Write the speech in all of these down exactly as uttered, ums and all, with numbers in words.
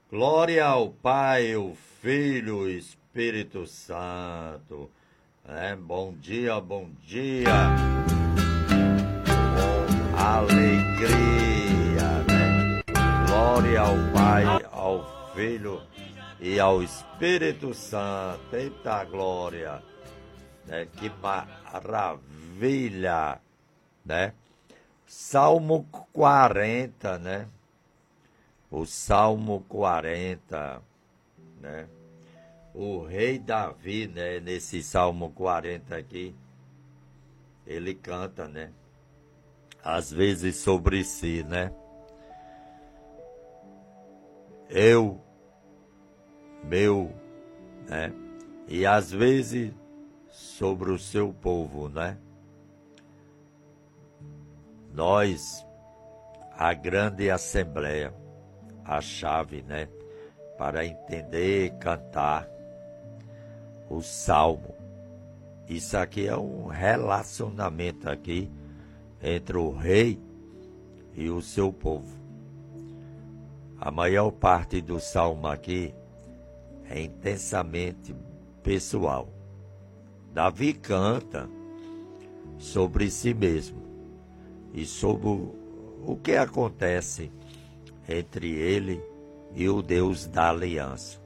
Glória ao Pai, o Filho, o Espírito Santo. É, bom dia, bom dia. Com alegria, né? Glória ao Pai, ao Filho e ao Espírito Santo. Eita glória, né? Que maravilha, né? Salmo quarenta, né? O Salmo quarenta, né? O rei Davi, né? Nesse Salmo quarenta aqui, ele canta, né? Às vezes sobre si, né? Eu, meu, né? E às vezes sobre o seu povo, né? Nós, a grande assembleia, a chave, né, para entender e cantar o salmo. Isso aqui é um relacionamento aqui entre o rei e o seu povo. A maior parte do salmo aqui é intensamente pessoal. Davi canta sobre si mesmo e sobre o que acontece entre ele e o Deus da aliança.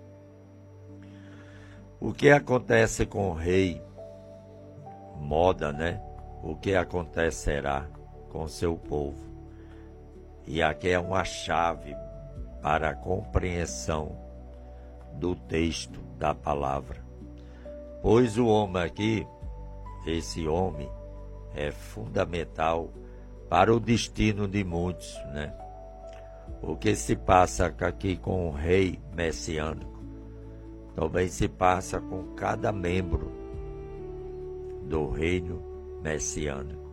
O que acontece com o rei moda, né? O que acontecerá com seu povo. E aqui é uma chave para a compreensão do texto da palavra. Pois o homem aqui, esse homem, é fundamental para o destino de muitos, né? O que se passa aqui com o rei messiânico, também se passa com cada membro do reino messiânico.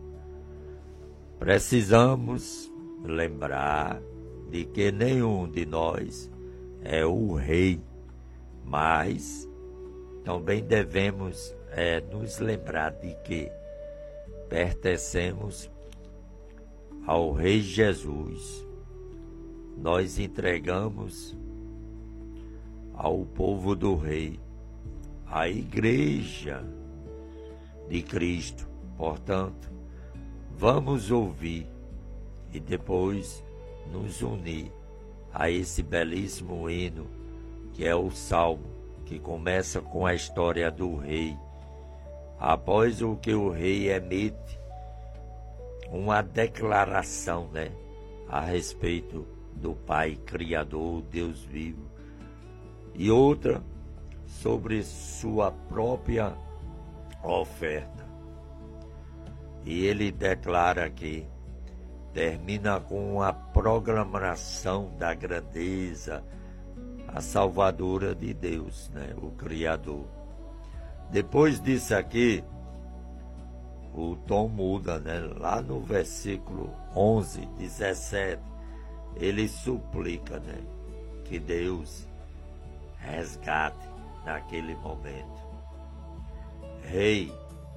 Precisamos lembrar de que nenhum de nós é o rei, mas também devemos é, nos lembrar de que pertencemos ao Rei Jesus. Nós entregamos ao povo do Rei, a Igreja de Cristo. Portanto, vamos ouvir e depois nos unir a esse belíssimo hino, que é o Salmo, que começa com a história do Rei. Após o que o Rei emite, uma declaração, né, a respeito do Pai Criador, Deus vivo, e outra sobre sua própria oferta. E ele declara aqui, termina com a proclamação da grandeza, a salvadora de Deus, né, o Criador. Depois disso aqui, o tom muda, né? Lá no versículo onze, dezessete, ele suplica, né, que Deus resgate naquele momento. Rei,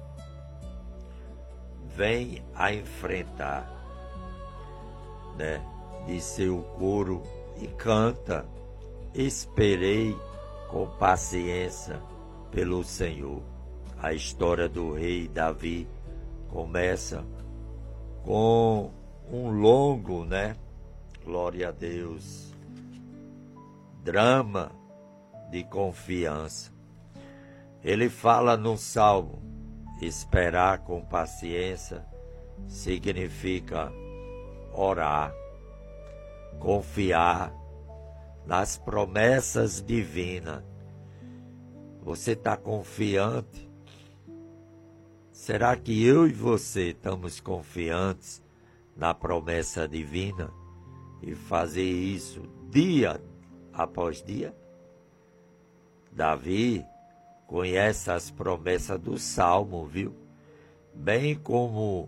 vem a enfrentar, né, de seu coro e canta, esperei com paciência pelo Senhor. A história do rei Davi começa com um longo, né, glória a Deus, drama de confiança. Ele fala no Salmo, esperar com paciência significa orar, confiar nas promessas divinas. Você está confiante? Será que eu e você estamos confiantes na promessa divina e fazer isso dia após dia? Davi conhece as promessas do Salmo, viu? Bem como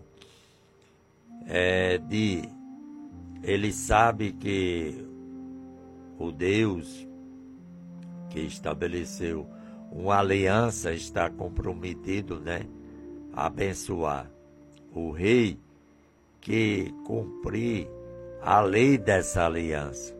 é, de ele sabe que o Deus que estabeleceu uma aliança está comprometido, né, a abençoar o rei que cumprir a lei dessa aliança.